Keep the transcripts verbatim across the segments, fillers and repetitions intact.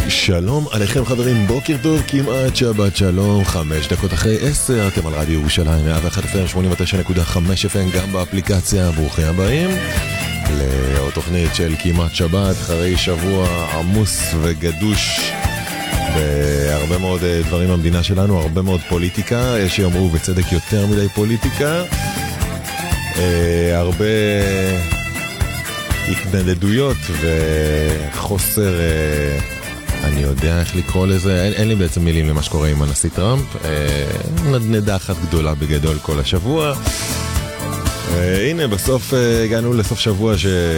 שלום עליכם חברים, בוקר טוב, כמעט שבת שלום, חמש דקות אחרי עשר, אתם על רדיו ירושלים, מאה ואחת אף אם, שמונים ותשע נקודה חמש אף אם, גם באפליקציה, ברוכים הבאים לעוד תוכנית של כמעט שבת, אחרי שבוע עמוס וגדוש בהרבה מאוד דברים במדינה שלנו, הרבה מאוד פוליטיקה, יש שיאמרו בצדק יותר מדי פוליטיקה, הרבה התנדדויות וחוסר, אני יודע איך לקרוא לזה, אין, אין לי בעצם מילים למה שקורה עם הנשיא טראמפ, נדנדה אחת גדולה בגדול כל השבוע. הנה בסוף הגענו לסוף שבוע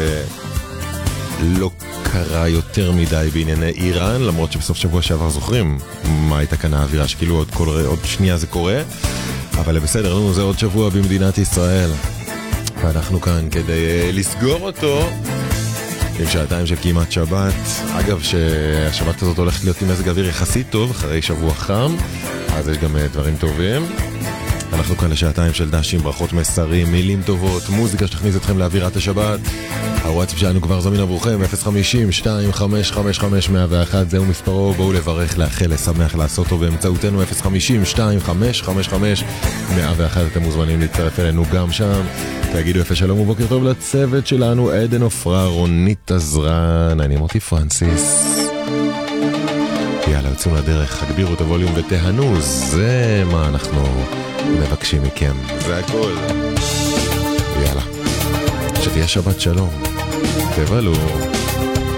שלא קרה יותר מדי בענייני איראן, למרות שבסוף שבוע שעבר זוכרים מה הייתה כאן האווירה שכאילו עוד, כל, עוד שנייה זה קורה, אבל בסדר, נו, זה עוד שבוע במדינת ישראל ואנחנו כאן כדי לסגור אותו עם שעתיים של כמעט שבת. אגב שהשבת הזאת הולכת להיות עם מזג אוויר יחסית טוב אחרי שבוע חם, אז יש גם דברים טובים. אנחנו כאן לשעתיים של דשים, ברכות, מסרים, מילים טובות, מוזיקה שתכניס אתכם לאווירת השבת. הוואטסאפ שלנו כבר זמין עבורכם, אפס חמישים שתיים חמש חמש חמש מאה ואחת, זהו מספרו, בואו לברך, לאחל, לשמח, לעשות טוב באמצעותנו. אפס חמישים שתיים חמש חמש חמש מאה ואחת, אתם מוזמנים להצטרף אלינו גם שם. תגידו יפה שלום ובוקר טוב לצוות שלנו, עדן עופרה, רונית עזרן, אני מוטי פרנסיס. יאללה, יוצאים לדרך, הגבירו את הווליום ותהנו, זה מה אנחנו מבקשים מכם, זה הכל. יאללה, שתהיה שבת שלום, תבלו.